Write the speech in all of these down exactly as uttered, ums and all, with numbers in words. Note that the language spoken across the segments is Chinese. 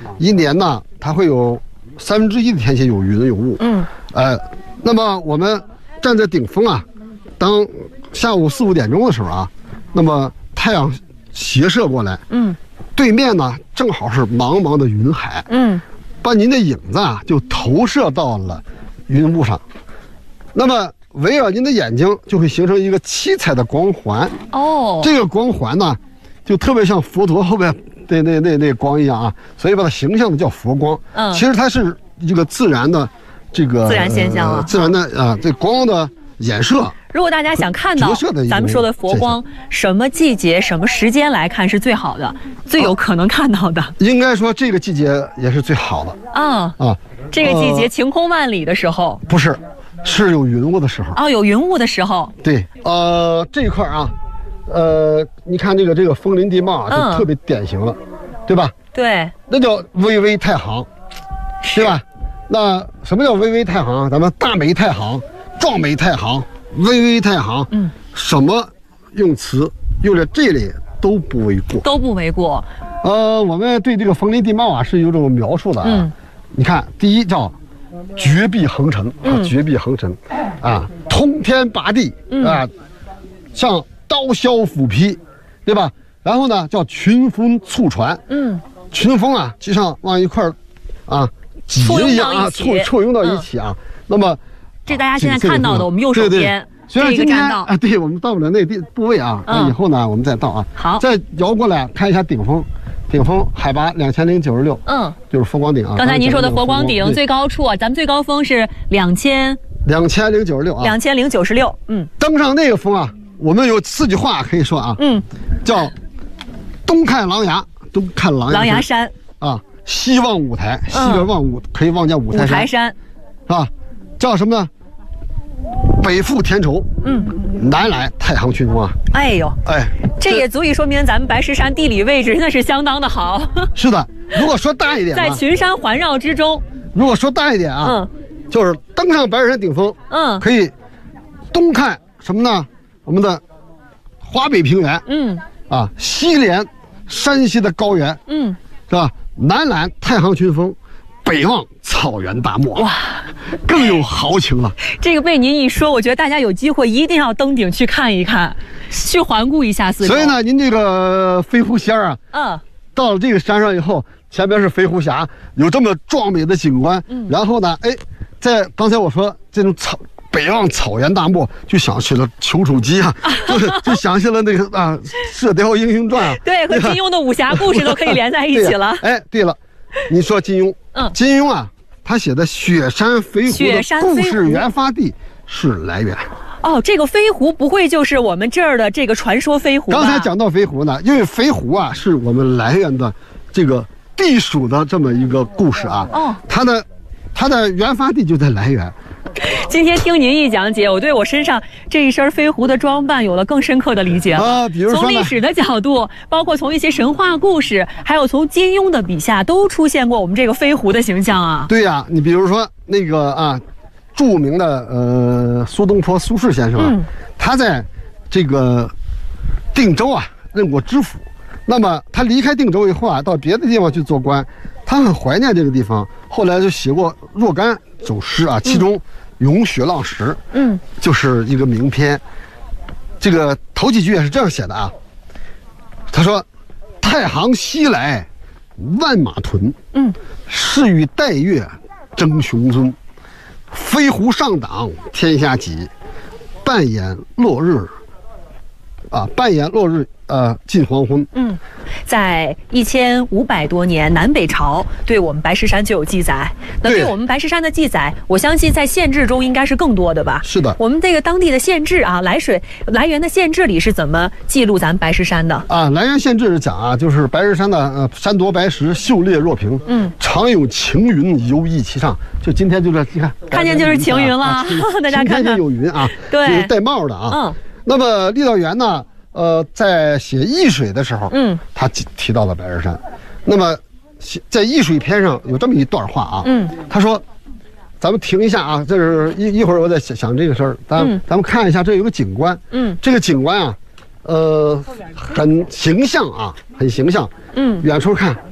一年呢，它会有三分之一的天气有云有雾。嗯，呃，那么我们站在顶峰啊，当下午四五点钟的时候啊，那么太阳斜射过来，嗯，对面呢正好是茫茫的云海，嗯，把您的影子啊就投射到了云雾上，那么围绕您的眼睛就会形成一个七彩的光环。哦，这个光环呢，就特别像佛陀后边那那那那光一样啊，所以把它形象的叫佛光。嗯，其实它是一个自然的这个自然现象啊， 呃、自然的啊这光的衍射。 如果大家想看到咱们说的佛光，什么季节、什么时间来看是最好的、最有可能看到的？ 应该说这个季节也是最好的啊啊！这个季节晴空万里的时候， 不是，是有云雾的时候。 哦，有云雾的时候。 对，呃，这一块啊，呃，你看这个这个枫林地貌啊，就特别典型了，对吧？ 对， 那叫巍巍太行，对吧？那什么叫巍巍太行？咱们大美太行、壮美太行、巍巍太行，嗯，什么用词用在这里都不为过， 都不为过。 呃，我们对这个枫林地貌啊是有这种描述的啊。嗯，你看，第一叫绝壁横陈啊，绝壁横陈，啊，通天拔地啊，像刀削斧劈，对吧？然后呢，叫群峰簇传，嗯，群峰啊，就像往一块儿啊挤一样啊，簇簇拥到一起啊。那么， 这大家现在看到的，我们右手边。 虽然今天啊，对我们到不了那地部位啊，那以后呢，我们再到啊。 好， 再摇过来看一下顶峰。顶峰海拔两千零九十六，嗯，就是佛光顶啊。 刚才您说的佛光顶最高处啊，咱们最高峰是两千两千零九十六啊， 两千零九十六。嗯， 登上那个峰啊，我们有四句话可以说啊，嗯，叫东看狼牙，东看狼牙狼牙山啊，西望五台，西边望五可以望见五台山， 五台山啊，叫什么呢？北赴田畴，嗯，南来太行群峰啊！ 哎呦，哎，这也足以说明咱们白石山地理位置真的是相当的好。 是的，如果说大一点， 在群山环绕之中。 如果说大一点啊，嗯，就是登上白石山顶峰，嗯，可以东看什么呢？我们的华北平原，嗯，啊，西连山西的高原，嗯，是吧？南览太行群峰。北望草原大漠，哇，更有豪情了。 这个被您一说，我觉得大家有机会一定要登顶去看一看，去环顾一下四周。 所以呢，您这个飞狐仙啊，嗯，到了这个山上以后，前边是飞狐峡，有这么壮美的景观，嗯，然后呢，哎，在刚才我说这种草北望草原大漠，就想起了丘处机啊，就就想起了那个啊《射雕英雄传》啊， 对，和金庸的武侠故事都可以连在一起了。 哎，对了。你说金庸，嗯，金庸啊，他写的《雪山飞狐》的故事原发地是来源。 哦，这个飞狐不会就是我们这儿的这个传说飞狐吧？ 刚才讲到飞狐呢，因为飞狐啊是我们来源的这个地属的这么一个故事啊。哦，它的它的原发地就在来源。 今天听您一讲解，我对我身上这一身飞狐的装扮有了更深刻的理解了。啊，比如说从历史的角度，包括从一些神话故事，还有从金庸的笔下，都出现过我们这个飞狐的形象啊。 对呀、啊，你比如说那个啊，著名的呃苏东坡苏轼先生啊，嗯、他在这个定州啊任过知府。那么他离开定州以后啊，到别的地方去做官，他很怀念这个地方，后来就写过若干首诗啊，其中《咏雪浪时》嗯，就是一个名篇。这个头几句也是这样写的啊，他说：“太行西来万马屯，嗯，是与带月争雄尊，飞狐上党天下己，半掩落日，啊，半掩落日。”呃，近黄昏。 嗯，在一千五百多年南北朝，对我们白石山就有记载。那对我们白石山的记载，我相信在县志中应该是更多的吧？ 是的。 我们这个当地的县志啊，来水来源的县志里是怎么记录咱白石山的？ 啊，来源县志是讲啊，就是白石山的呃山夺白石，秀列若平，嗯，常有晴云游弋其上。就今天就是你看， 看见就是晴云了，啊、大家看看有云啊， 对， 就是带帽的啊。嗯。那么郦道元呢？呃，在写易水的时候，嗯，他提到了白石山。那么，在易水篇上有这么一段话啊，嗯，他说：“咱们停一下啊，这是一一会儿我在想想这个事儿，咱、嗯、咱们看一下，这有个景观，嗯，这个景观啊，呃，很形象啊，很形象，嗯，远处看，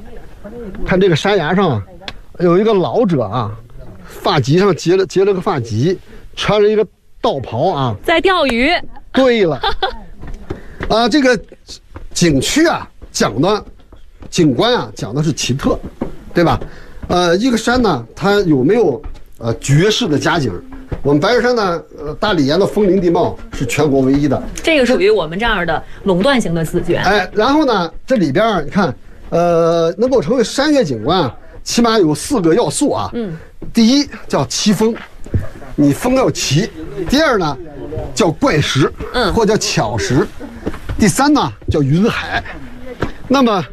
看这个山崖上啊，有一个老者啊，发髻上结了结了个发髻，穿着一个道袍啊， 在钓鱼。 对了，啊，这个景区啊讲的景观啊讲的是奇特，对吧？呃，一个山呢，它有没有呃绝世的佳景？我们白日山呢，呃，大理岩的峰林地貌是全国唯一的， 这个属于我们这样的垄断型的资源。 哎，然后呢，这里边你看，呃，能够成为山岳景观啊，起码有四个要素啊。嗯，第一叫奇峰，你峰要奇；第二呢，叫怪石，嗯，或叫巧石；第三呢，叫云海。那么